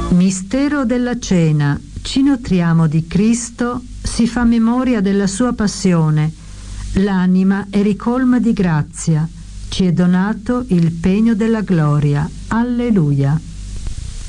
Mistero della cena. Ci nutriamo di Cristo, si fa memoria della sua passione. L'anima è ricolma di grazia. Ci è donato il pegno della gloria. Alleluia.